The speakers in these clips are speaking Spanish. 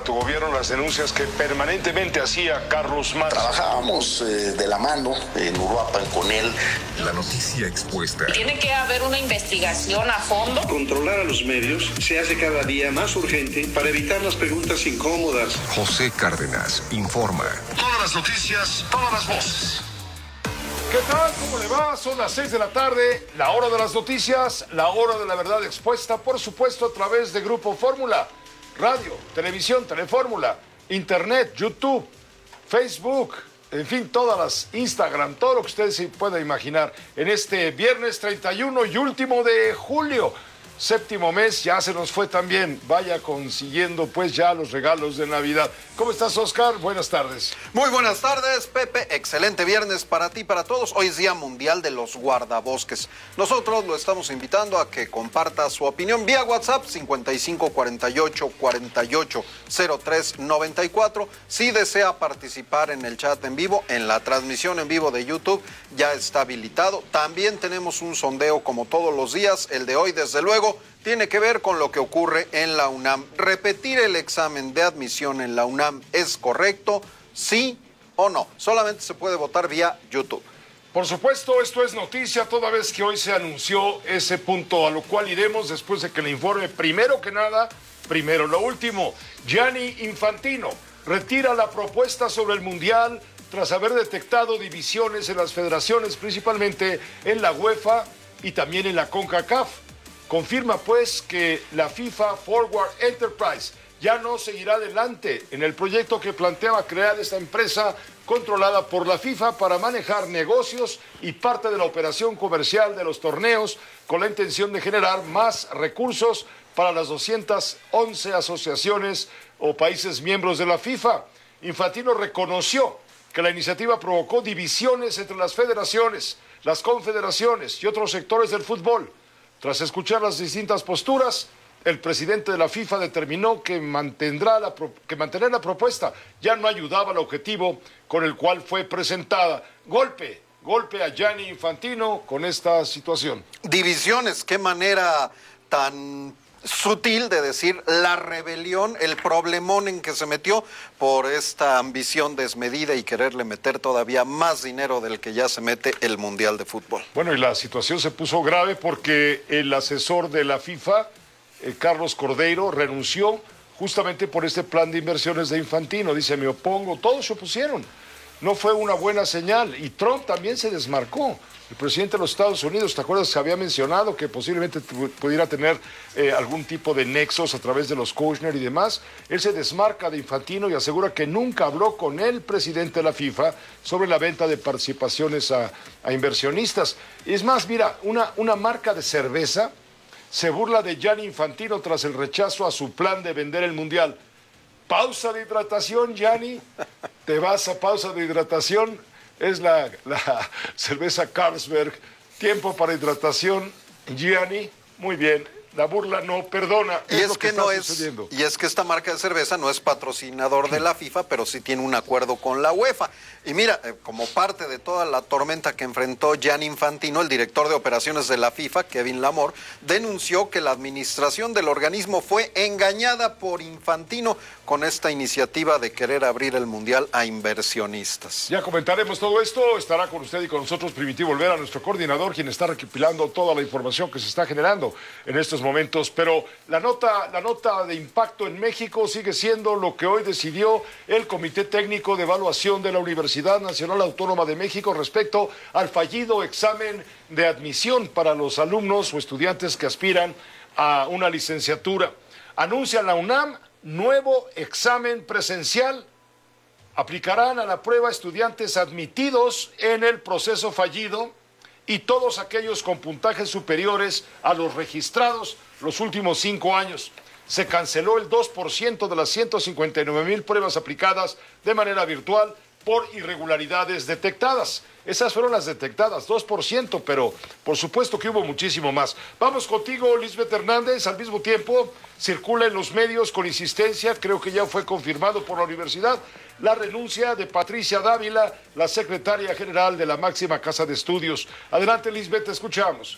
para tu gobierno las denuncias que permanentemente hacía Carlos Maza? Trabajábamos de la mano en Uruapan con él. La noticia expuesta. Tiene que haber una investigación a fondo. Controlar a los medios se hace cada día más urgente para evitar las preguntas incómodas. José Cárdenas informa. Todas las noticias, todas las voces. ¿Qué tal? ¿Cómo le va? Son las 6 de la tarde, la hora de las noticias, la hora de la verdad expuesta, por supuesto, a través de Grupo Fórmula, radio, televisión, Telefórmula, internet, YouTube, Facebook, en fin, todas las Instagram, todo lo que usted se pueda imaginar en este viernes 31 y último de julio. Séptimo mes, ya se nos fue también. Vaya consiguiendo pues ya los regalos de Navidad. ¿Cómo estás, Oscar? Buenas tardes. Muy buenas tardes, Pepe. Excelente viernes para ti y para todos. Hoy es Día Mundial de los Guardabosques. Nosotros lo estamos invitando a que comparta su opinión vía WhatsApp 5548-480394. Si desea participar en el chat en vivo, en la transmisión en vivo de YouTube, ya está habilitado. También tenemos un sondeo como todos los días. El de hoy, desde luego, tiene que ver con lo que ocurre en la UNAM. ¿Repetir el examen de admisión en la UNAM es correcto? ¿Sí o no? Solamente se puede votar vía YouTube. Por supuesto, esto es noticia toda vez que hoy se anunció ese punto, a lo cual iremos después de que le informe. Primero que nada, primero lo último. Gianni Infantino retira la propuesta sobre el Mundial tras haber detectado divisiones en las federaciones, principalmente en la UEFA y también en la CONCACAF. Confirma pues que la FIFA Forward Enterprise ya no seguirá adelante en el proyecto que planteaba crear esta empresa controlada por la FIFA para manejar negocios y parte de la operación comercial de los torneos con la intención de generar más recursos para las 211 asociaciones o países miembros de la FIFA. Infantino reconoció que la iniciativa provocó divisiones entre las federaciones, las confederaciones y otros sectores del fútbol. Tras escuchar las distintas posturas, el presidente de la FIFA determinó que mantener la propuesta ya no ayudaba al objetivo con el cual fue presentada. Golpe a Gianni Infantino con esta situación. Divisiones, qué manera tan sutil de decir la rebelión, el problemón en que se metió por esta ambición desmedida y quererle meter todavía más dinero del que ya se mete el Mundial de Fútbol. Bueno, y la situación se puso grave porque el asesor de la FIFA, Carlos Cordeiro, renunció justamente por este plan de inversiones de Infantino. Dice, me opongo, todos se opusieron. No fue una buena señal y Trump también se desmarcó. El presidente de los Estados Unidos, ¿te acuerdas? Se había mencionado que posiblemente pudiera tener algún tipo de nexos a través de los Kushner y demás. Él se desmarca de Infantino y asegura que nunca habló con el presidente de la FIFA sobre la venta de participaciones a inversionistas. Es más, mira, una marca de cerveza se burla de Gianni Infantino tras el rechazo a su plan de vender el Mundial. Pausa de hidratación, Gianni. Te vas a pausa de hidratación. Es la cerveza Carlsberg. Tiempo para hidratación, Gianni. Muy bien. La burla no perdona. Y es que esta marca de cerveza no es patrocinador de la FIFA, pero sí tiene un acuerdo con la UEFA. Y mira, como parte de toda la tormenta que enfrentó Gianni Infantino, el director de operaciones de la FIFA, Kevin Lamore, denunció que la administración del organismo fue engañada por Infantino con esta iniciativa de querer abrir el Mundial a inversionistas. Ya comentaremos todo esto. Estará con usted y con nosotros Primitivo Olvera, nuestro coordinador, quien está recopilando toda la información que se está generando en estos momentos. Pero la nota de impacto en México sigue siendo lo que hoy decidió el Comité Técnico de Evaluación de la Universidad Nacional Autónoma de México respecto al fallido examen de admisión para los alumnos o estudiantes que aspiran a una licenciatura. Anuncia la UNAM nuevo examen presencial. Aplicarán a la prueba estudiantes admitidos en el proceso fallido y todos aquellos con puntajes superiores a los registrados los últimos 5 años. Se canceló el 2% de las 159,000 pruebas aplicadas de manera virtual por irregularidades detectadas. Esas fueron las detectadas, 2%, pero por supuesto que hubo muchísimo más. Vamos contigo, Lisbeth Hernández. Al mismo tiempo, circula en los medios con insistencia, creo que ya fue confirmado por la universidad, la renuncia de Patricia Dávila, la secretaria general de la máxima casa de estudios. Adelante, Lisbeth, te escuchamos.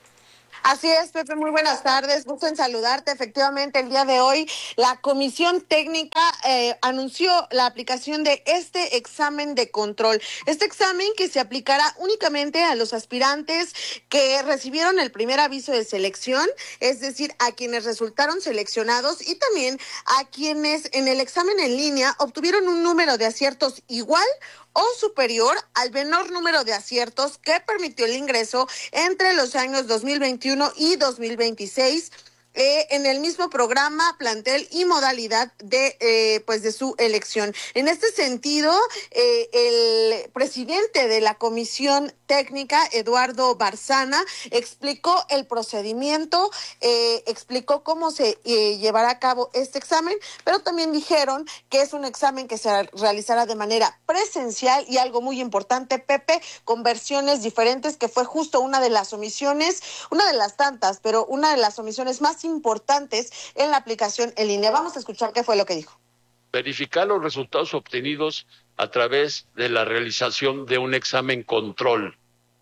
Así es, Pepe, muy buenas tardes, gusto en saludarte. Efectivamente, el día de hoy la Comisión Técnica anunció la aplicación de este examen de control. Este examen que se aplicará únicamente a los aspirantes que recibieron el primer aviso de selección, es decir, a quienes resultaron seleccionados y también a quienes en el examen en línea obtuvieron un número de aciertos igual o superior al menor número de aciertos que permitió el ingreso entre los años 2021 y 2026 en el mismo programa, plantel y modalidad de su elección. En este sentido, el presidente de la Comisión Técnica, Eduardo Barzana, explicó el procedimiento, explicó cómo se llevará a cabo este examen, pero también dijeron que es un examen que se realizará de manera presencial y algo muy importante, Pepe, con versiones diferentes, que fue justo una de las omisiones, una de las tantas, pero una de las omisiones más importantes en la aplicación en línea. Vamos a escuchar qué fue lo que dijo. Verificar los resultados obtenidos a través de la realización de un examen control.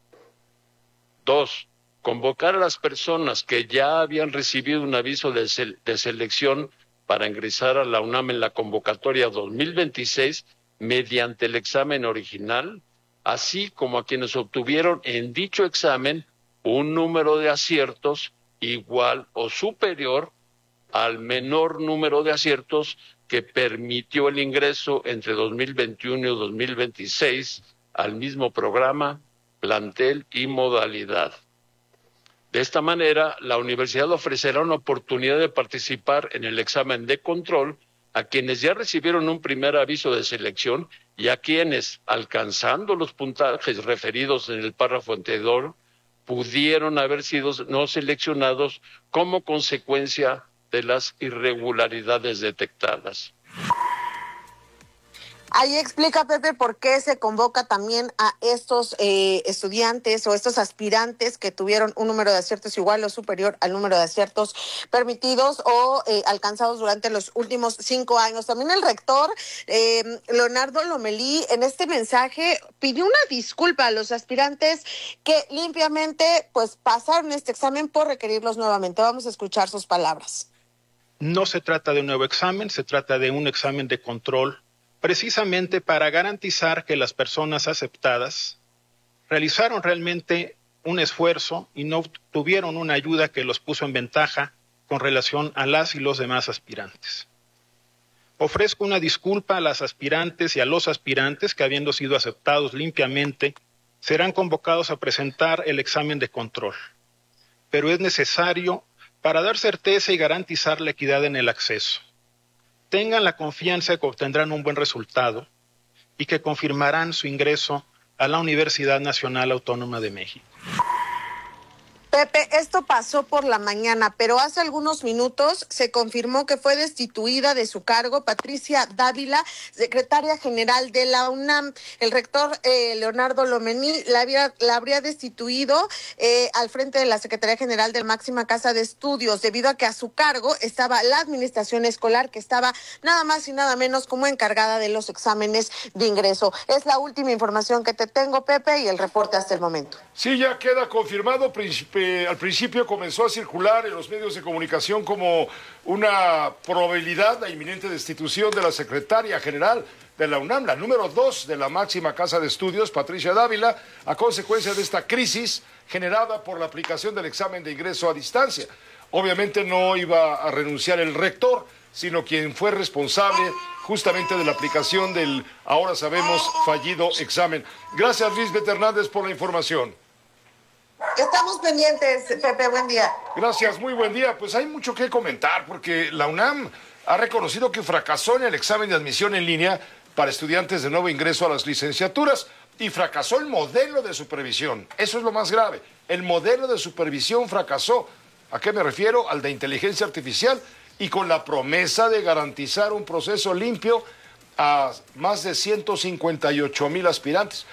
2. Convocar a las personas que ya habían recibido un aviso de selección para ingresar a la UNAM en la convocatoria 2026 mediante el examen original, así como a quienes obtuvieron en dicho examen un número de aciertos igual o superior al menor número de aciertos que permitió el ingreso entre 2021 y 2026 al mismo programa, plantel y modalidad. De esta manera, la universidad ofrecerá una oportunidad de participar en el examen de control a quienes ya recibieron un primer aviso de selección y a quienes, alcanzando los puntajes referidos en el párrafo anterior, pudieron haber sido no seleccionados como consecuencia de las irregularidades detectadas. Ahí explica, Pepe, por qué se convoca también a estos estudiantes o estos aspirantes que tuvieron un número de aciertos igual o superior al número de aciertos permitidos o alcanzados durante los últimos 5 años. También el rector, Leonardo Lomelí, en este mensaje pidió una disculpa a los aspirantes que limpiamente pasaron este examen por requerirlos nuevamente. Vamos a escuchar sus palabras. No se trata de un nuevo examen, se trata de un examen de control, precisamente para garantizar que las personas aceptadas realizaron realmente un esfuerzo y no tuvieron una ayuda que los puso en ventaja con relación a las y los demás aspirantes. Ofrezco una disculpa a las aspirantes y a los aspirantes que, habiendo sido aceptados limpiamente, serán convocados a presentar el examen de control. Pero es necesario para dar certeza y garantizar la equidad en el acceso. Tengan la confianza de que obtendrán un buen resultado y que confirmarán su ingreso a la Universidad Nacional Autónoma de México. Pepe, esto pasó por la mañana, pero hace algunos minutos se confirmó que fue destituida de su cargo Patricia Dávila, secretaria general de la UNAM. El rector Leonardo Lomelí la habría destituido al frente de la Secretaría General de la máxima casa de estudios, debido a que a su cargo estaba la administración escolar, que estaba nada más y nada menos como encargada de los exámenes de ingreso. Es la última información que te tengo, Pepe, y el reporte hasta el momento. Sí, ya queda confirmado. Al principio comenzó a circular en los medios de comunicación como una probabilidad, la inminente destitución de la secretaria general de la UNAM, la número 2 de la máxima casa de estudios, Patricia Dávila, a consecuencia de esta crisis generada por la aplicación del examen de ingreso a distancia. Obviamente no iba a renunciar el rector, sino quien fue responsable justamente de la aplicación del, ahora sabemos, fallido examen. Gracias, Lisbeth Hernández, por la información. Estamos pendientes, Pepe, buen día. Gracias, muy buen día. Pues hay mucho que comentar porque la UNAM ha reconocido que fracasó en el examen de admisión en línea para estudiantes de nuevo ingreso a las licenciaturas y fracasó el modelo de supervisión. Eso es lo más grave. El modelo de supervisión fracasó. ¿A qué me refiero? Al de inteligencia artificial y con la promesa de garantizar un proceso limpio a más de 158,000 aspirantes,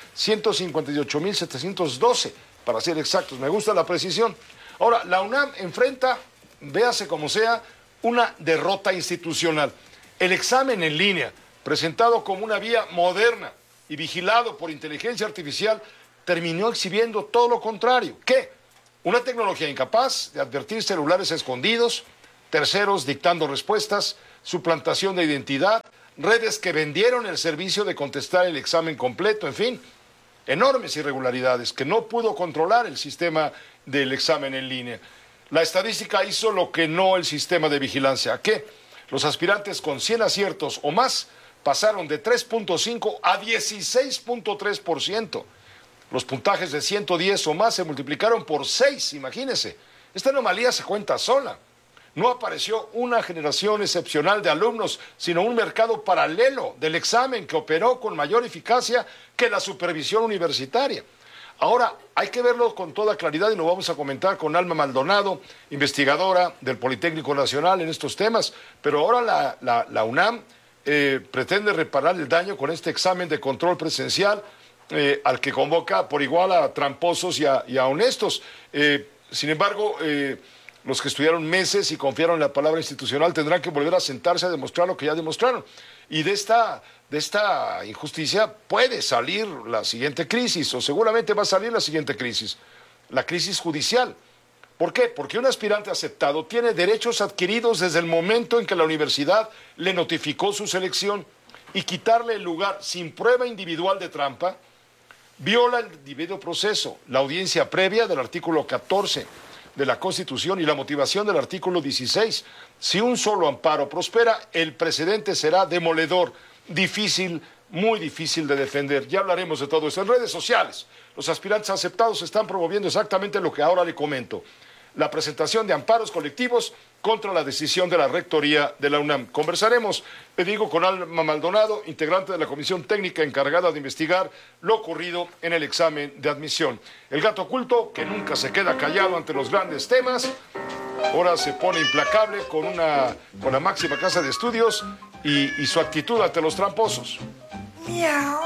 158,712. Para ser exactos, me gusta la precisión. Ahora, la UNAM enfrenta, véase como sea, una derrota institucional. El examen en línea, presentado como una vía moderna y vigilado por inteligencia artificial, terminó exhibiendo todo lo contrario. ¿Qué? Una tecnología incapaz de advertir celulares escondidos, terceros dictando respuestas, suplantación de identidad, redes que vendieron el servicio de contestar el examen completo, en fin, enormes irregularidades que no pudo controlar el sistema del examen en línea. La estadística hizo lo que no el sistema de vigilancia. ¿Qué? Los aspirantes con 100 aciertos o más pasaron de 3.5 a 16.3%. Los puntajes de 110 o más se multiplicaron por 6, imagínense. Esta anomalía se cuenta sola. No apareció una generación excepcional de alumnos, sino un mercado paralelo del examen que operó con mayor eficacia que la supervisión universitaria. Ahora, hay que verlo con toda claridad y lo vamos a comentar con Alma Maldonado, investigadora del Politécnico Nacional en estos temas. Pero ahora la UNAM pretende reparar el daño con este examen de control presencial al que convoca por igual a tramposos y a honestos. Sin embargo, los que estudiaron meses y confiaron en la palabra institucional tendrán que volver a sentarse a demostrar lo que ya demostraron. Y de esta injusticia puede salir la siguiente crisis, o seguramente va a salir la siguiente crisis, la crisis judicial. ¿Por qué? Porque un aspirante aceptado tiene derechos adquiridos desde el momento en que la universidad le notificó su selección, y quitarle el lugar sin prueba individual de trampa viola el debido proceso, la audiencia previa del artículo 14 de la Constitución y la motivación del artículo 16. Si un solo amparo prospera, el precedente será demoledor, difícil, muy difícil de defender. Ya hablaremos de todo esto. En redes sociales, los aspirantes aceptados están promoviendo exactamente lo que ahora le comento: la presentación de amparos colectivos contra la decisión de la Rectoría de la UNAM. Conversaremos, le digo, con Alma Maldonado, integrante de la Comisión Técnica encargada de investigar lo ocurrido en el examen de admisión. El gato oculto, que nunca se queda callado ante los grandes temas, ahora se pone implacable con la máxima casa de estudios y su actitud ante los tramposos. Miau.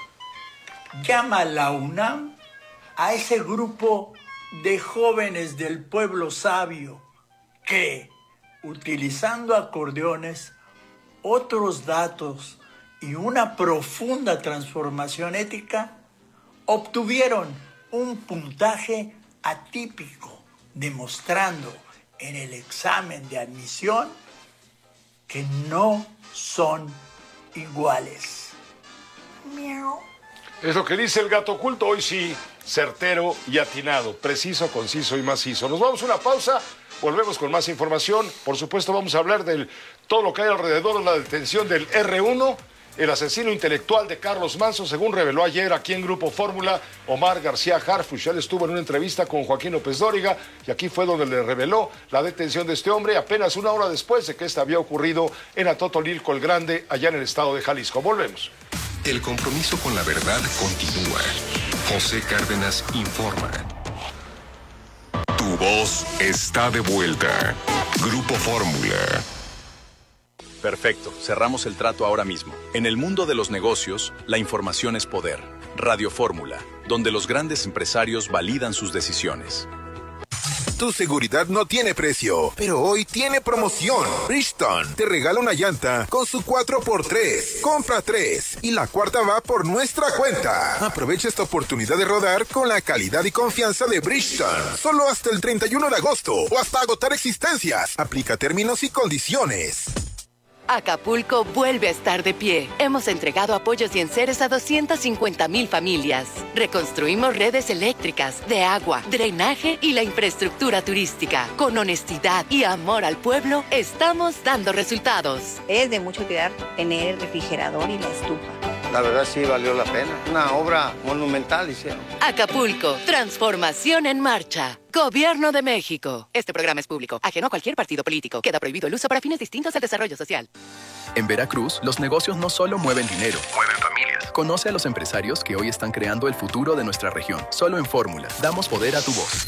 Llama a la UNAM a ese grupo de jóvenes del pueblo sabio que, utilizando acordeones, otros datos y una profunda transformación ética, obtuvieron un puntaje atípico, demostrando en el examen de admisión que no son iguales. Miau. Es lo que dice el gato oculto, hoy sí, certero y atinado, preciso, conciso y macizo. Nos vamos a una pausa, volvemos con más información. Por supuesto vamos a hablar de todo lo que hay alrededor de la detención del R1, el asesino intelectual de Carlos Manzo, según reveló ayer aquí en Grupo Fórmula Omar García Harfuch. Él estuvo en una entrevista con Joaquín López Dóriga y aquí fue donde le reveló la detención de este hombre apenas una hora después de que esta había ocurrido en Atotolilco el Grande, allá en el estado de Jalisco. Volvemos. El compromiso con la verdad continúa. José Cárdenas informa. Tu voz está de vuelta. Grupo Fórmula. Perfecto, cerramos el trato ahora mismo. En el mundo de los negocios, la información es poder. Radio Fórmula, donde los grandes empresarios validan sus decisiones. Tu seguridad no tiene precio, pero hoy tiene promoción. Bridgestone te regala una llanta con su 4x3. Compra 3 y la cuarta va por nuestra cuenta. Aprovecha esta oportunidad de rodar con la calidad y confianza de Bridgestone. Solo hasta el 31 de agosto o hasta agotar existencias. Aplica términos y condiciones. Acapulco vuelve a estar de pie. Hemos entregado apoyos y enseres a 250,000 familias. Reconstruimos redes eléctricas, de agua, drenaje y la infraestructura turística. Con honestidad y amor al pueblo, estamos dando resultados. Es de mucho cuidar tener el refrigerador y la estufa. La verdad sí valió la pena. Una obra monumental hicieron. Acapulco, transformación en marcha. Gobierno de México. Este programa es público, ajeno a cualquier partido político. Queda prohibido el uso para fines distintos al desarrollo social. En Veracruz, los negocios no solo mueven dinero, mueven familias. Conoce a los empresarios que hoy están creando el futuro de nuestra región. Solo en Fórmula. Damos poder a tu voz.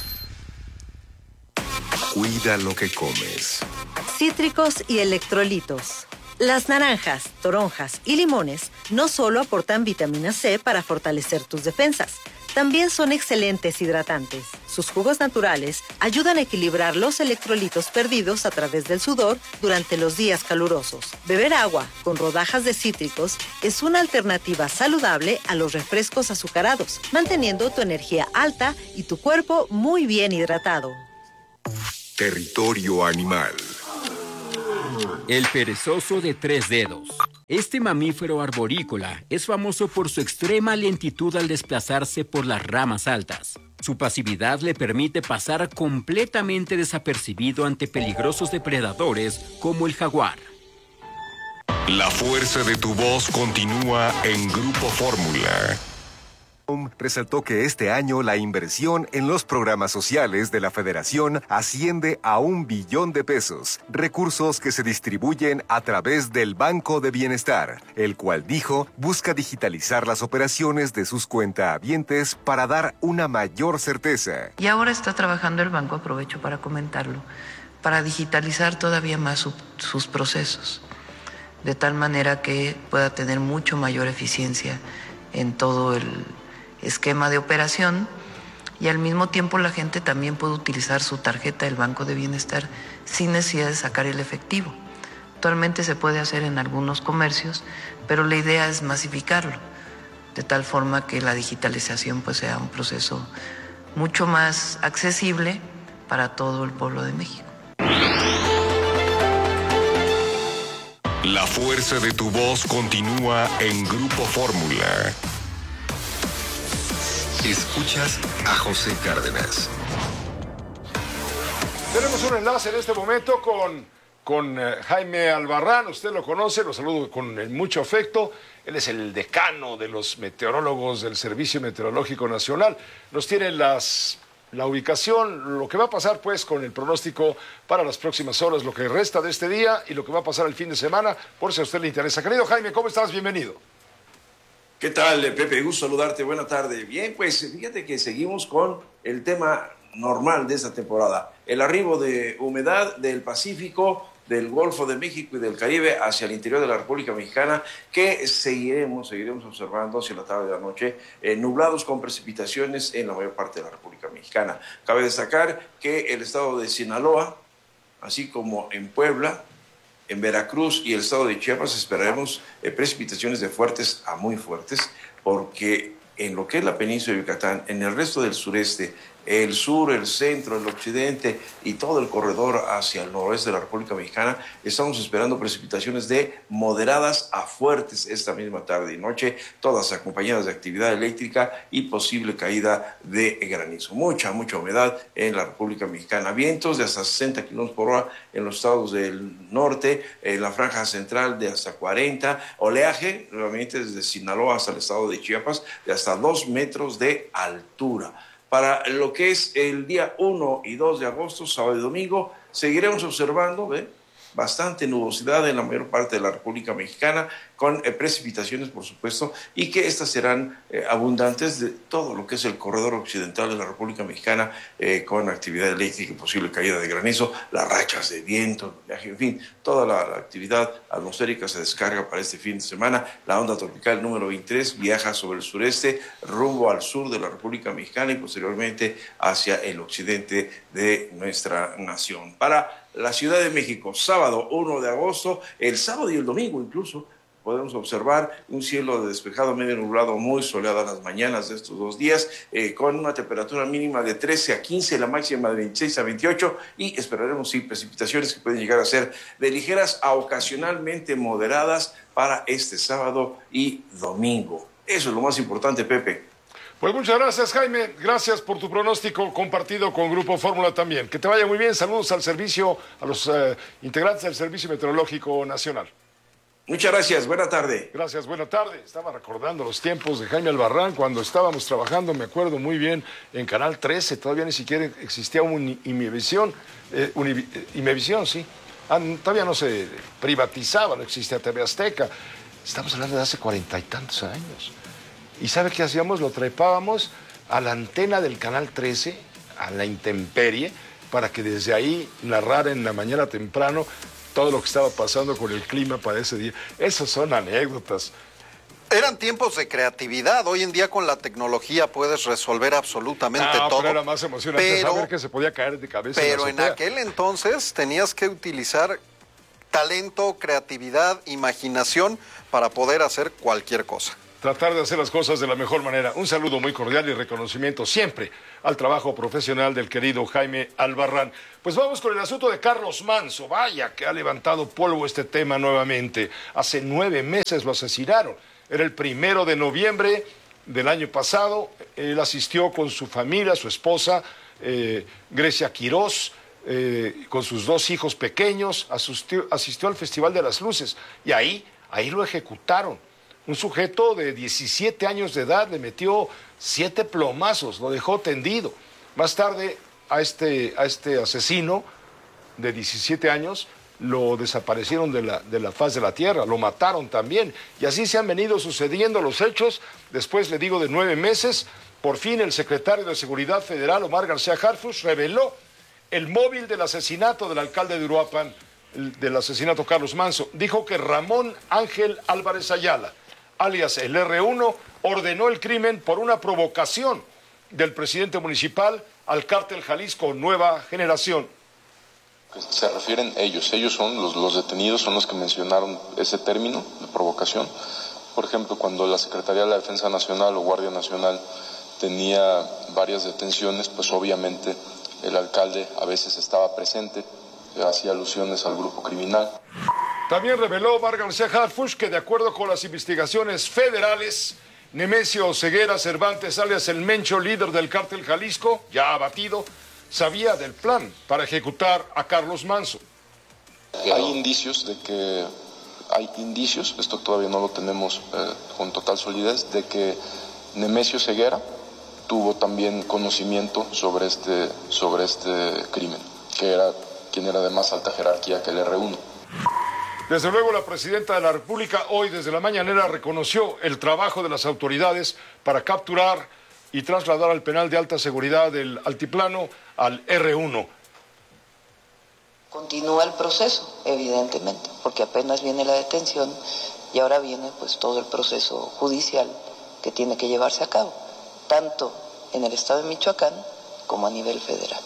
Cuida lo que comes. Cítricos y electrolitos. Las naranjas, toronjas y limones no solo aportan vitamina C para fortalecer tus defensas, también son excelentes hidratantes. Sus jugos naturales ayudan a equilibrar los electrolitos perdidos a través del sudor durante los días calurosos. Beber agua con rodajas de cítricos es una alternativa saludable a los refrescos azucarados, manteniendo tu energía alta y tu cuerpo muy bien hidratado. Territorio animal. El perezoso de 3 dedos. Este mamífero arborícola es famoso por su extrema lentitud al desplazarse por las ramas altas. Su pasividad le permite pasar completamente desapercibido ante peligrosos depredadores como el jaguar. La fuerza de tu voz continúa en Grupo Fórmula. Resaltó que este año la inversión en los programas sociales de la Federación asciende a 1 billón de pesos, recursos que se distribuyen a través del Banco de Bienestar, el cual dijo busca digitalizar las operaciones de sus cuentahabientes para dar una mayor certeza. Y ahora está trabajando el banco, aprovecho para comentarlo, para digitalizar todavía más sus procesos, de tal manera que pueda tener mucho mayor eficiencia en todo el esquema de operación, y al mismo tiempo la gente también puede utilizar su tarjeta del Banco de Bienestar sin necesidad de sacar el efectivo. Actualmente se puede hacer en algunos comercios, pero la idea es masificarlo, de tal forma que la digitalización pues sea un proceso mucho más accesible para todo el pueblo de México. La fuerza de tu voz continúa en Grupo Fórmula. Escuchas a José Cárdenas. Tenemos un enlace en este momento con Jaime Albarrán. Usted lo conoce, lo saludo con mucho afecto. Él es el decano de los meteorólogos del Servicio Meteorológico Nacional. Nos tiene la ubicación, lo que va a pasar pues con el pronóstico para las próximas horas, lo que resta de este día y lo que va a pasar el fin de semana, por si a usted le interesa. Querido Jaime, ¿cómo estás? Bienvenido. ¿Qué tal, Pepe? Gusto saludarte. Buena tarde. Bien, pues fíjate que seguimos con el tema normal de esta temporada. El arribo de humedad del Pacífico, del Golfo de México y del Caribe hacia el interior de la República Mexicana, que seguiremos observando hacia la tarde de la noche, nublados con precipitaciones en la mayor parte de la República Mexicana. Cabe destacar que el estado de Sinaloa, así como en Puebla, en Veracruz y el estado de Chiapas esperaremos precipitaciones de fuertes a muy fuertes, porque en lo que es la península de Yucatán, en el resto del sureste, el sur, el centro, el occidente y todo el corredor hacia el noroeste de la República Mexicana, estamos esperando precipitaciones de moderadas a fuertes esta misma tarde y noche, todas acompañadas de actividad eléctrica y posible caída de granizo. Mucha humedad en la República Mexicana. Vientos de hasta 60 kilómetros por hora en los estados del norte, en la franja central de hasta 40. Oleaje, nuevamente desde Sinaloa hasta el estado de Chiapas, de hasta 2 metros de altura. Para lo que es el día 1 y 2 de agosto, sábado y domingo, seguiremos observando bastante nubosidad en la mayor parte de la República Mexicana, con precipitaciones, por supuesto, y que estas serán abundantes de todo lo que es el corredor occidental de la República Mexicana, con actividad eléctrica y posible caída de granizo, las rachas de viento, en fin, toda la actividad atmosférica se descarga para este fin de semana. La onda tropical número 23 viaja sobre el sureste, rumbo al sur de la República Mexicana y posteriormente hacia el occidente de nuestra nación. Para la Ciudad de México, sábado 1 de agosto, el sábado y el domingo incluso, podemos observar un cielo despejado, medio nublado, muy soleado en las mañanas de estos 2 días, con una temperatura mínima de 13 a 15, la máxima de 26 a 28, y esperaremos precipitaciones que pueden llegar a ser de ligeras a ocasionalmente moderadas para este sábado y domingo. Eso es lo más importante, Pepe. Pues muchas gracias, Jaime. Gracias por tu pronóstico compartido con Grupo Fórmula también. Que te vaya muy bien. Saludos al servicio, a los integrantes del Servicio Meteorológico Nacional. Muchas gracias. Buena tarde. Gracias. Buena tarde. Estaba recordando los tiempos de Jaime Albarrán cuando estábamos trabajando, me acuerdo muy bien, en Canal 13. Todavía ni siquiera existía Imevisión. Imevisión, sí. Todavía no se privatizaba, no existía TV Azteca. Estamos hablando de hace 40 y tantos años. ¿Y sabe qué hacíamos? Lo trepábamos a la antena del Canal 13, a la intemperie, para que desde ahí narrara en la mañana temprano todo lo que estaba pasando con el clima para ese día. Esas son anécdotas. Eran tiempos de creatividad. Hoy en día con la tecnología puedes resolver absolutamente todo. Pero era más emocionante saber que se podía caer de cabeza. Pero en aquel entonces tenías que utilizar talento, creatividad, imaginación para poder hacer cualquier cosa. tratar de hacer las cosas de la mejor manera. Un saludo muy cordial y reconocimiento siempre al trabajo profesional del querido Jaime Albarrán. Pues vamos con el asunto de Carlos Manzo. Vaya que ha levantado polvo este tema nuevamente. Hace 9 meses lo asesinaron. Era el 1 de noviembre del año pasado. Él asistió con su familia, su esposa, Grecia Quirós, con sus 2 hijos pequeños, asistió al Festival de las Luces y ahí lo ejecutaron. Un sujeto de 17 años de edad le metió 7 plomazos, lo dejó tendido. Más tarde a este asesino de 17 años lo desaparecieron de la faz de la tierra, lo mataron también. Y así se han venido sucediendo los hechos. Después, le digo, de 9 meses, por fin el secretario de Seguridad Federal, Omar García Harfuch, reveló el móvil del asesinato del alcalde de Uruapan, del asesinato Carlos Manzo. Dijo que Ramón Ángel Álvarez Ayala, alias el R1, ordenó el crimen por una provocación del presidente municipal al cártel Jalisco Nueva Generación. Se refieren ellos son los detenidos, son los que mencionaron ese término de provocación. Por ejemplo, cuando la Secretaría de la Defensa Nacional o Guardia Nacional tenía varias detenciones, pues obviamente el alcalde a veces estaba presente, hacía alusiones al grupo criminal. También reveló Omar García Harfuch que, de acuerdo con las investigaciones federales, Nemesio Ceguera Cervantes, alias el Mencho, líder del cártel Jalisco, ya abatido, sabía del plan para ejecutar a Carlos Manzo. Hay indicios, esto todavía no lo tenemos con total solidez, de que Nemesio Ceguera tuvo también conocimiento sobre este crimen, quien era de más alta jerarquía que el R1. Desde luego, la presidenta de la República hoy desde la mañanera reconoció el trabajo de las autoridades para capturar y trasladar al penal de alta seguridad del Altiplano al R1. Continúa el proceso, evidentemente, porque apenas viene la detención y ahora viene pues todo el proceso judicial que tiene que llevarse a cabo, tanto en el estado de Michoacán como a nivel federal.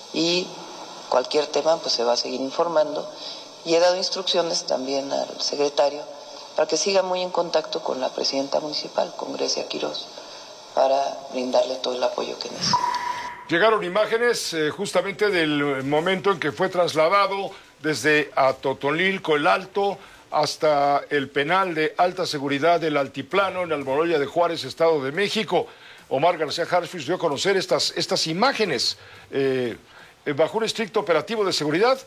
Y cualquier tema pues se va a seguir informando. Y he dado instrucciones también al secretario para que siga muy en contacto con la presidenta municipal, con Grecia Quirós, para brindarle todo el apoyo que necesita. Llegaron imágenes justamente del momento en que fue trasladado desde Atotonilco el Alto hasta el penal de alta seguridad del Altiplano en Almoloya de Juárez, Estado de México. Omar García Harfuch dio a conocer estas imágenes. Bajo un estricto operativo de seguridad,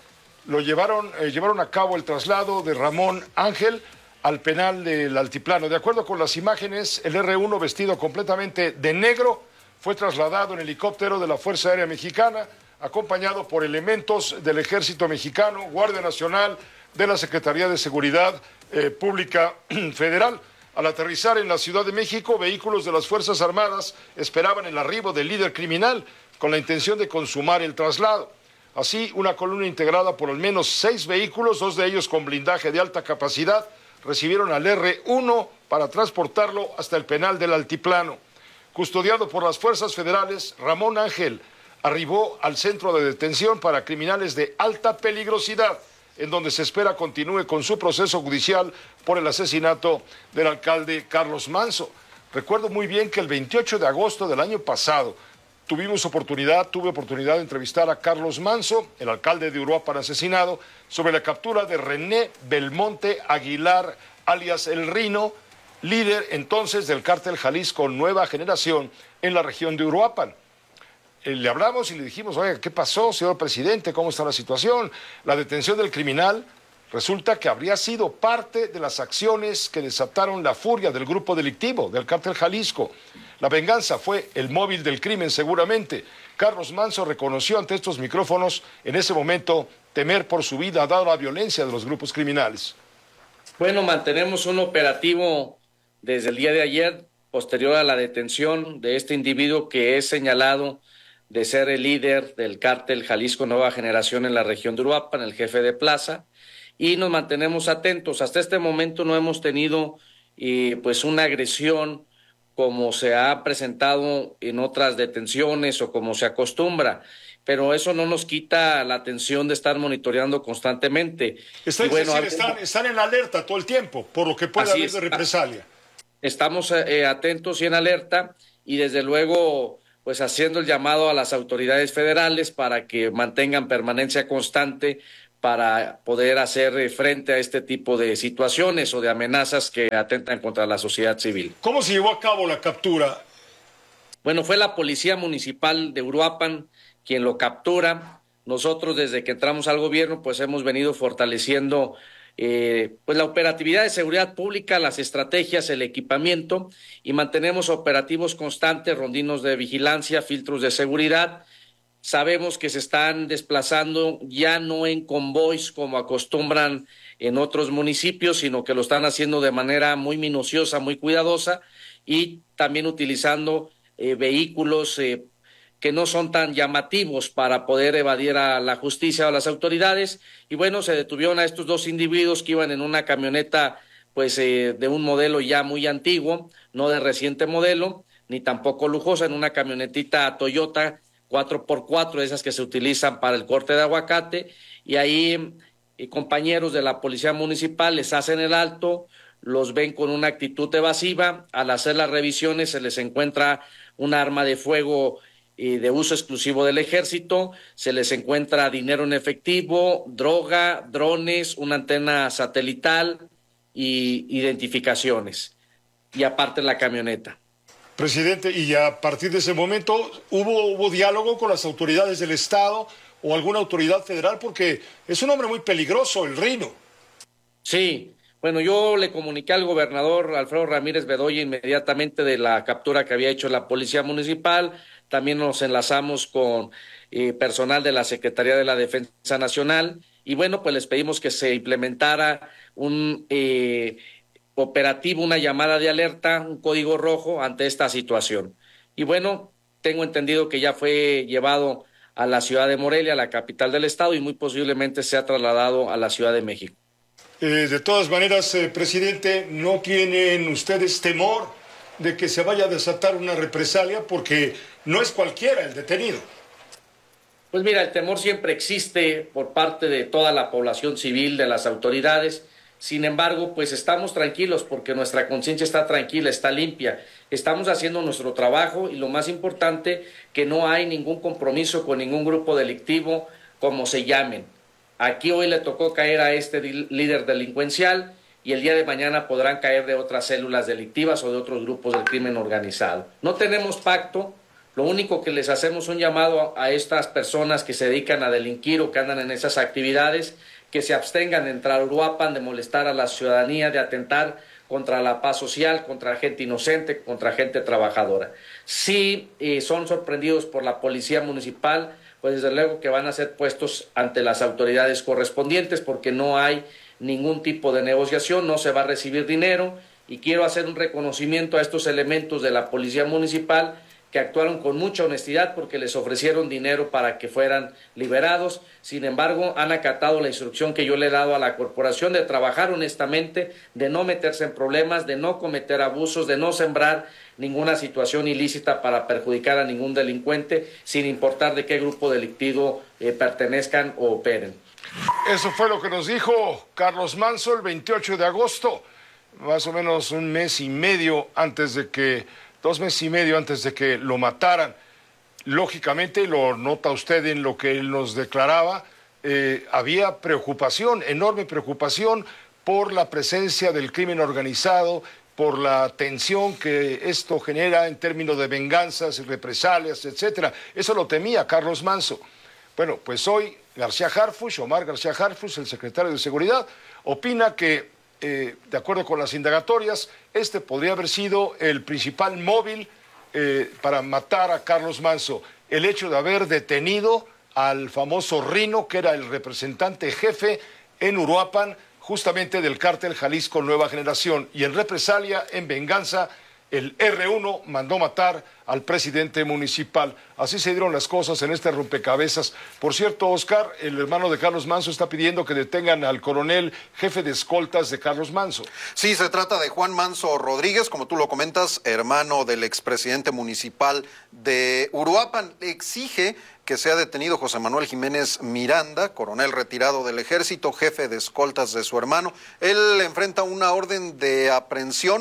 llevaron a cabo el traslado de Ramón Ángel al penal del Altiplano. De acuerdo con las imágenes, el R1, vestido completamente de negro, fue trasladado en helicóptero de la Fuerza Aérea Mexicana, acompañado por elementos del Ejército Mexicano, Guardia Nacional, de la Secretaría de Seguridad Pública Federal. Al aterrizar en la Ciudad de México, vehículos de las Fuerzas Armadas esperaban el arribo del líder criminal con la intención de consumar el traslado. Así, una columna integrada por al menos 6 vehículos, 2 de ellos con blindaje de alta capacidad, recibieron al R1 para transportarlo hasta el penal del Altiplano. Custodiado por las fuerzas federales, Ramón Ángel arribó al centro de detención para criminales de alta peligrosidad, en donde se espera continúe con su proceso judicial por el asesinato del alcalde Carlos Manzo. Recuerdo muy bien que el 28 de agosto del año pasado, tuve oportunidad de entrevistar a Carlos Manzo, el alcalde de Uruapan asesinado, sobre la captura de René Belmonte Aguilar, alias El Rino, líder entonces del cártel Jalisco Nueva Generación en la región de Uruapan. Le hablamos y le dijimos, oiga, ¿qué pasó, señor presidente? ¿Cómo está la situación? La detención del criminal resulta que habría sido parte de las acciones que desataron la furia del grupo delictivo, del cártel Jalisco. La venganza fue el móvil del crimen, seguramente. Carlos Manzo reconoció ante estos micrófonos en ese momento temer por su vida dada la violencia de los grupos criminales. Bueno, mantenemos un operativo desde el día de ayer, posterior a la detención de este individuo que es señalado de ser el líder del cártel Jalisco Nueva Generación en la región de Uruapan, el jefe de plaza, y nos mantenemos atentos. Hasta este momento no hemos tenido pues una agresión como se ha presentado en otras detenciones o como se acostumbra, pero eso no nos quita la atención de estar monitoreando constantemente. Están en alerta todo el tiempo por lo que pueda haber de represalia. Estamos atentos y en alerta y desde luego pues haciendo el llamado a las autoridades federales para que mantengan permanencia constante para poder hacer frente a este tipo de situaciones o de amenazas que atentan contra la sociedad civil. ¿Cómo se llevó a cabo la captura? Bueno, fue la Policía Municipal de Uruapan quien lo captura. Nosotros desde que entramos al gobierno pues hemos venido fortaleciendo pues la operatividad de seguridad pública, las estrategias, el equipamiento y mantenemos operativos constantes, rondinos de vigilancia, filtros de seguridad. Sabemos que se están desplazando ya no en convoys como acostumbran en otros municipios, sino que lo están haciendo de manera muy minuciosa, muy cuidadosa y también utilizando vehículos que no son tan llamativos para poder evadir a la justicia o a las autoridades. Y bueno, se detuvieron a estos 2 individuos que iban en una camioneta pues de un modelo ya muy antiguo, no de reciente modelo, ni tampoco lujosa, en una camionetita Toyota 4x4, esas que se utilizan para el corte de aguacate, y ahí compañeros de la Policía Municipal les hacen el alto, los ven con una actitud evasiva. Al hacer las revisiones se les encuentra un arma de fuego de uso exclusivo del Ejército, se les encuentra dinero en efectivo, droga, drones, una antena satelital y identificaciones, y aparte la camioneta. Presidente, y a partir de ese momento, ¿hubo diálogo con las autoridades del Estado o alguna autoridad federal? Porque es un hombre muy peligroso, el Rino. Sí, bueno, yo le comuniqué al gobernador Alfredo Ramírez Bedoya inmediatamente de la captura que había hecho la Policía Municipal. También nos enlazamos con personal de la Secretaría de la Defensa Nacional y bueno, pues les pedimos que se implementara un operativo, una llamada de alerta, un código rojo ante esta situación. Y bueno, tengo entendido que ya fue llevado a la ciudad de Morelia, la capital del estado, y muy posiblemente sea trasladado a la Ciudad de México. De todas maneras, presidente, ¿no tienen ustedes temor de que se vaya a desatar una represalia? Porque no es cualquiera el detenido. Pues mira, el temor siempre existe por parte de toda la población civil, de las autoridades. Sin embargo, pues estamos tranquilos porque nuestra conciencia está tranquila, está limpia. Estamos haciendo nuestro trabajo y lo más importante, que no hay ningún compromiso con ningún grupo delictivo, como se llamen. Aquí hoy le tocó caer a este líder delincuencial y el día de mañana podrán caer de otras células delictivas o de otros grupos del crimen organizado. No tenemos pacto, lo único que les hacemos un llamado a estas personas que se dedican a delinquir o que andan en esas actividades, que se abstengan de entrar a Uruapan, de molestar a la ciudadanía, de atentar contra la paz social, contra gente inocente, contra gente trabajadora. Si son sorprendidos por la Policía Municipal, pues desde luego que van a ser puestos ante las autoridades correspondientes porque no hay ningún tipo de negociación, no se va a recibir dinero y quiero hacer un reconocimiento a estos elementos de la Policía Municipal que actuaron con mucha honestidad porque les ofrecieron dinero para que fueran liberados. Sin embargo, han acatado la instrucción que yo le he dado a la corporación de trabajar honestamente, de no meterse en problemas, de no cometer abusos, de no sembrar ninguna situación ilícita para perjudicar a ningún delincuente, sin importar de qué grupo delictivo pertenezcan o operen. Eso fue lo que nos dijo Carlos Manso el 28 de agosto, más o menos 2 meses y medio antes de que lo mataran. Lógicamente, lo nota usted en lo que él nos declaraba, había preocupación, enorme preocupación por la presencia del crimen organizado, por la tensión que esto genera en términos de venganzas y represalias, etcétera. Eso lo temía Carlos Manso. Bueno, pues hoy Omar García Harfuch, el secretario de Seguridad, opina que de acuerdo con las indagatorias, este podría haber sido el principal móvil para matar a Carlos Manso. El hecho de haber detenido al famoso Rino, que era el representante jefe en Uruapan, justamente del cártel Jalisco Nueva Generación. Y en represalia, en venganza, el R1 mandó matar al presidente municipal. Así se dieron las cosas en este rompecabezas. Por cierto, Oscar, el hermano de Carlos Manso está pidiendo que detengan al coronel jefe de escoltas de Carlos Manso. Sí, se trata de Juan Manso Rodríguez, como tú lo comentas, hermano del expresidente municipal de Uruapan. Exige que sea detenido José Manuel Jiménez Miranda, coronel retirado del ejército, jefe de escoltas de su hermano. Él enfrenta una orden de aprehensión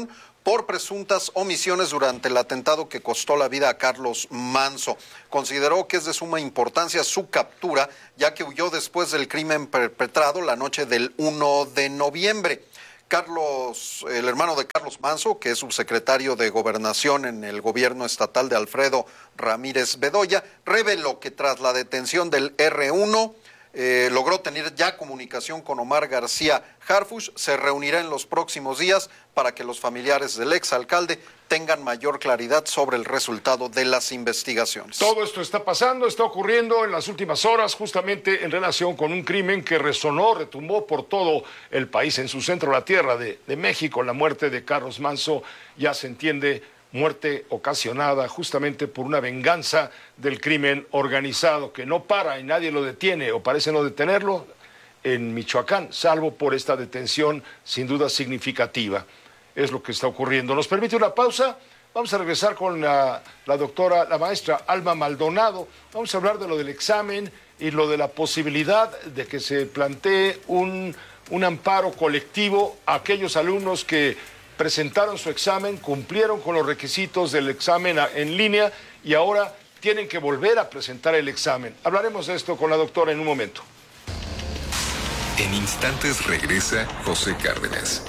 por presuntas omisiones durante el atentado que costó la vida a Carlos Manso. Consideró que es de suma importancia su captura, ya que huyó después del crimen perpetrado la noche del 1 de noviembre. El hermano de Carlos Manso, que es subsecretario de Gobernación en el gobierno estatal de Alfredo Ramírez Bedoya, reveló que tras la detención del R1, logró tener ya comunicación con Omar García Harfuch. Se reunirá en los próximos días para que los familiares del exalcalde tengan mayor claridad sobre el resultado de las investigaciones. Todo esto está pasando, está ocurriendo en las últimas horas, justamente en relación con un crimen que retumbó por todo el país, en su centro, la tierra de México, la muerte de Carlos Manso. Ya se entiende, muerte ocasionada justamente por una venganza del crimen organizado que no para y nadie lo detiene o parece no detenerlo en Michoacán, salvo por esta detención sin duda significativa. Es lo que está ocurriendo. ¿Nos permite una pausa? Vamos a regresar con la maestra Alma Maldonado. Vamos a hablar de lo del examen y lo de la posibilidad de que se plantee un amparo colectivo a aquellos alumnos que presentaron su examen, cumplieron con los requisitos del examen en línea y ahora tienen que volver a presentar el examen. Hablaremos de esto con la doctora en un momento. En instantes regresa José Cárdenas.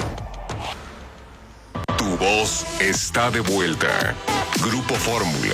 Tu voz está de vuelta. Grupo Fórmula.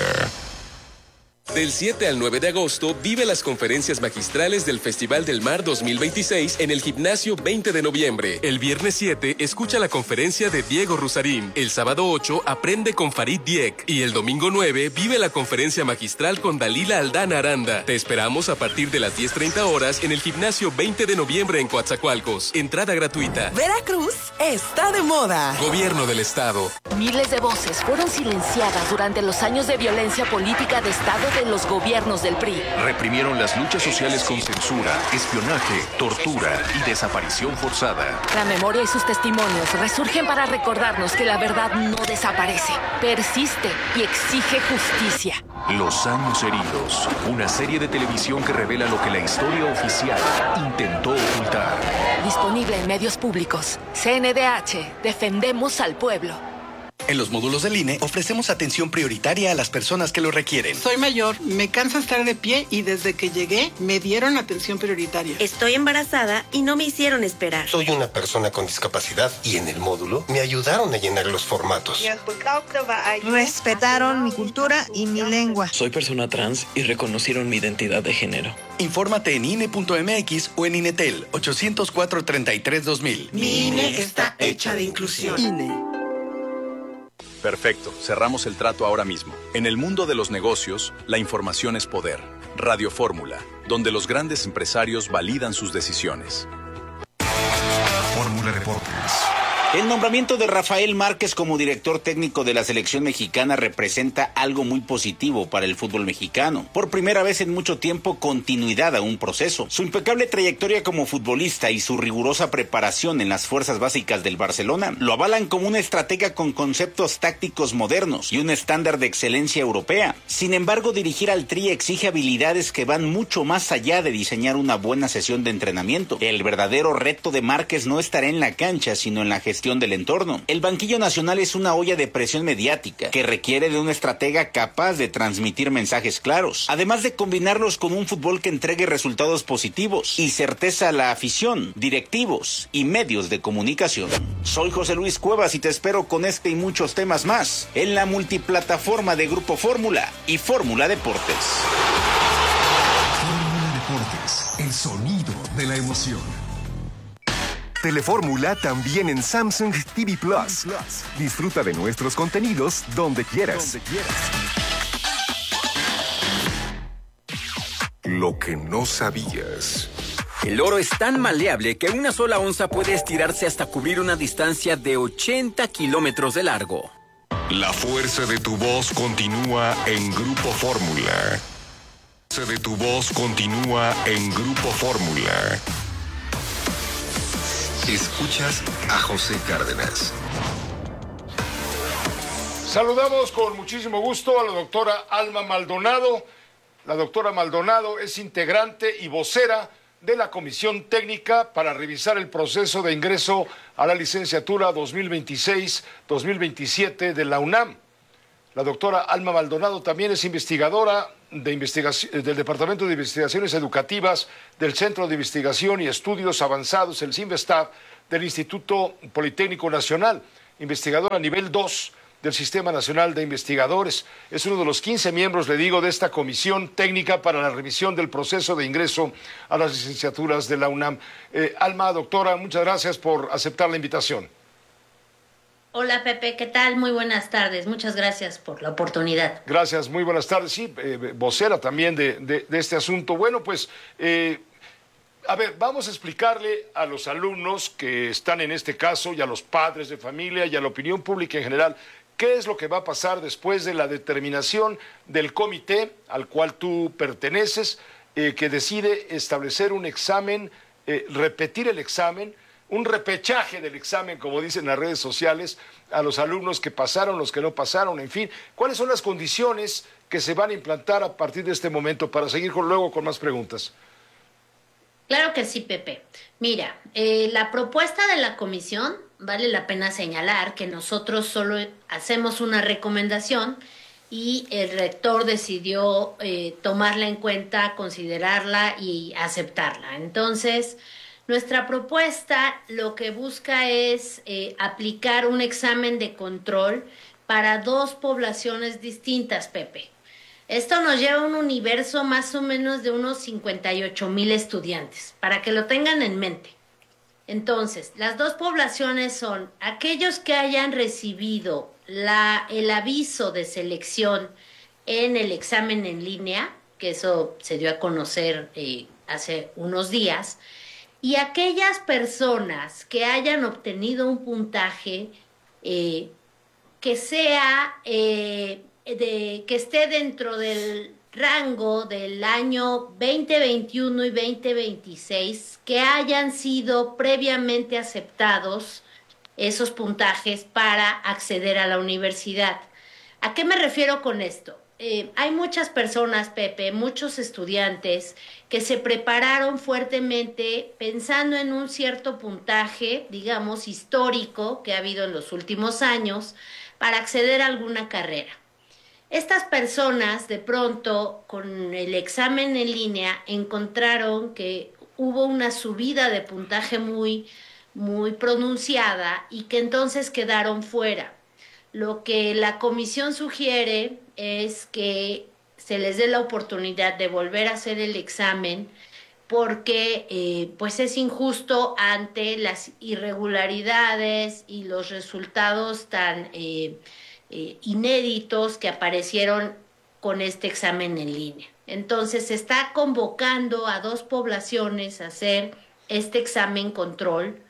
Del 7 al 9 de agosto, vive las conferencias magistrales del Festival del Mar 2026 en el Gimnasio 20 de noviembre. El viernes 7, escucha la conferencia de Diego Rusarín. El sábado 8, aprende con Farid Diek. Y el domingo 9, vive la conferencia magistral con Dalila Aldana Aranda. Te esperamos a partir de las 10:30 horas en el Gimnasio 20 de noviembre en Coatzacoalcos. Entrada gratuita. Veracruz está de moda. Gobierno del Estado. Miles de voces fueron silenciadas durante los años de violencia política de Estado de los gobiernos del PRI. Reprimieron las luchas sociales con censura, espionaje, tortura y desaparición forzada. La memoria y sus testimonios resurgen para recordarnos que la verdad no desaparece, persiste y exige justicia. Los años heridos, una serie de televisión que revela lo que la historia oficial intentó ocultar. Disponible en medios públicos. CNDH, defendemos al pueblo. En los módulos del INE ofrecemos atención prioritaria a las personas que lo requieren. Soy mayor, me cansa estar de pie y desde que llegué me dieron atención prioritaria. Estoy embarazada y no me hicieron esperar. Soy una persona con discapacidad y en el módulo me ayudaron a llenar los formatos. Respetaron mi cultura y mi lengua. Soy persona trans y reconocieron mi identidad de género. Infórmate en INE.mx o en INETEL 804-33-2000. Mi INE está hecha de inclusión. INE. Perfecto, cerramos el trato ahora mismo. En el mundo de los negocios, la información es poder. Radio Fórmula, donde los grandes empresarios validan sus decisiones. Fórmula Deportes. El nombramiento de Rafael Márquez como director técnico de la selección mexicana representa algo muy positivo para el fútbol mexicano. Por primera vez en mucho tiempo, continuidad a un proceso. Su impecable trayectoria como futbolista y su rigurosa preparación en las fuerzas básicas del Barcelona lo avalan como una estratega con conceptos tácticos modernos y un estándar de excelencia europea. Sin embargo, dirigir al Tri exige habilidades que van mucho más allá de diseñar una buena sesión de entrenamiento. El verdadero reto de Márquez no estará en la cancha, sino en la gestión del entorno. El banquillo nacional es una olla de presión mediática que requiere de un estratega capaz de transmitir mensajes claros, además de combinarlos con un fútbol que entregue resultados positivos y certeza a la afición, directivos y medios de comunicación. Soy José Luis Cuevas y te espero con este y muchos temas más en la multiplataforma de Grupo Fórmula y Fórmula Deportes. Fórmula Deportes, el sonido de la emoción. Telefórmula también en Samsung TV Plus. Disfruta de nuestros contenidos donde quieras. Lo que no sabías. El oro es tan maleable que una sola onza puede estirarse hasta cubrir una distancia de 80 kilómetros de largo. La fuerza de tu voz continúa en Grupo Fórmula. La fuerza de tu voz continúa en Grupo Fórmula. Escuchas a José Cárdenas. Saludamos con muchísimo gusto a la doctora Alma Maldonado. La doctora Maldonado es integrante y vocera de la Comisión Técnica para revisar el proceso de ingreso a la licenciatura 2026-2027 de la UNAM. La doctora Alma Maldonado también es investigadora del Departamento de Investigaciones Educativas del Centro de Investigación y Estudios Avanzados, el CINVESTAB, del Instituto Politécnico Nacional, investigadora a nivel 2 del Sistema Nacional de Investigadores. Es uno de los 15 miembros, le digo, de esta comisión técnica para la revisión del proceso de ingreso a las licenciaturas de la UNAM. Alma, doctora, muchas gracias por aceptar la invitación. Hola Pepe, ¿qué tal? Muy buenas tardes, muchas gracias por la oportunidad. Gracias, muy buenas tardes. Sí, vocera también de este asunto. Bueno, pues, a ver, vamos a explicarle a los alumnos que están en este caso y a los padres de familia y a la opinión pública en general qué es lo que va a pasar después de la determinación del comité al cual tú perteneces, que decide establecer un examen, repetir el examen, un repechaje del examen, como dicen las redes sociales, a los alumnos que pasaron, los que no pasaron, en fin. ¿Cuáles son las condiciones que se van a implantar a partir de este momento para seguir luego con más preguntas? Claro que sí, Pepe. Mira, la propuesta de la comisión, vale la pena señalar que nosotros solo hacemos una recomendación y el rector decidió tomarla en cuenta, considerarla y aceptarla. Entonces, nuestra propuesta lo que busca es aplicar un examen de control para 2 poblaciones distintas, Pepe. Esto nos lleva a un universo más o menos de unos 58,000 estudiantes, para que lo tengan en mente. Entonces, las 2 poblaciones son aquellos que hayan recibido el aviso de selección en el examen en línea, que eso se dio a conocer hace unos días, y aquellas personas que hayan obtenido un puntaje que sea que esté dentro del rango del año 2021 y 2026, que hayan sido previamente aceptados esos puntajes para acceder a la universidad. ¿A qué me refiero con esto? Hay muchas personas, Pepe, muchos estudiantes que se prepararon fuertemente pensando en un cierto puntaje, digamos, histórico que ha habido en los últimos años para acceder a alguna carrera. Estas personas, de pronto, con el examen en línea, encontraron que hubo una subida de puntaje muy pronunciada y que entonces quedaron fuera. Lo que la comisión sugiere es que se les dé la oportunidad de volver a hacer el examen porque pues es injusto ante las irregularidades y los resultados tan inéditos que aparecieron con este examen en línea. Entonces se está convocando a 2 poblaciones a hacer este examen control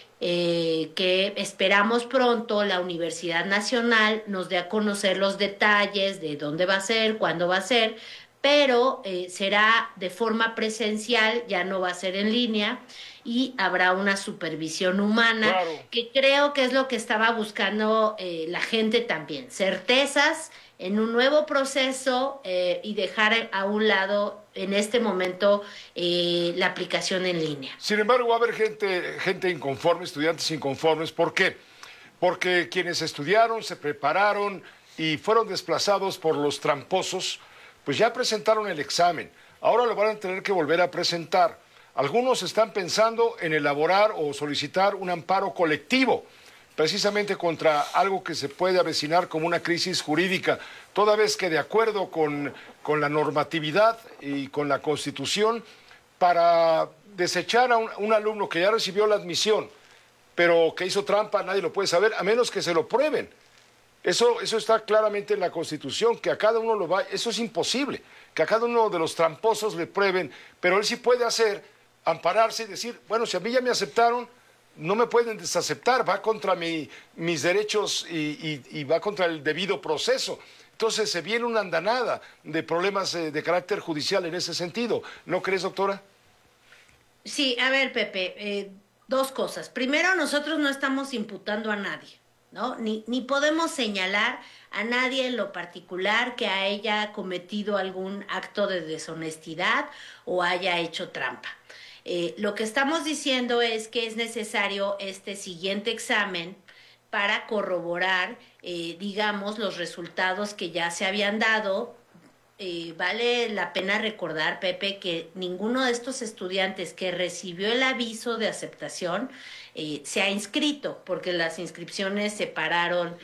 que esperamos pronto la Universidad Nacional nos dé a conocer los detalles de dónde va a ser, cuándo va a ser, pero será de forma presencial, ya no va a ser en línea y habrá una supervisión humana, claro, que creo que es lo que estaba buscando la gente también, certezas en un nuevo proceso y dejar a un lado en este momento la aplicación en línea. Sin embargo, va a haber gente inconforme, estudiantes inconformes. ¿Por qué? Porque quienes estudiaron, se prepararon y fueron desplazados por los tramposos, pues ya presentaron el examen. Ahora lo van a tener que volver a presentar. Algunos están pensando en elaborar o solicitar un amparo colectivo, precisamente contra algo que se puede avecinar como una crisis jurídica, toda vez que de acuerdo con la normatividad y con la Constitución, para desechar a un alumno que ya recibió la admisión, pero que hizo trampa, nadie lo puede saber, a menos que se lo prueben. Eso está claramente en la Constitución, que a cada uno eso es imposible, que a cada uno de los tramposos le prueben, pero él sí puede ampararse y decir, bueno, si a mí ya me aceptaron, no me pueden desaceptar, va contra mis derechos y va contra el debido proceso. Entonces se viene una andanada de problemas de carácter judicial en ese sentido. ¿No crees, doctora? Sí, a ver, Pepe, 2 cosas. Primero, nosotros no estamos imputando a nadie, ¿no? Ni podemos señalar a nadie en lo particular que haya cometido algún acto de deshonestidad o haya hecho trampa. Lo que estamos diciendo es que es necesario este siguiente examen para corroborar, digamos, los resultados que ya se habían dado. Vale la pena recordar, Pepe, que ninguno de estos estudiantes que recibió el aviso de aceptación se ha inscrito, porque las inscripciones se pararon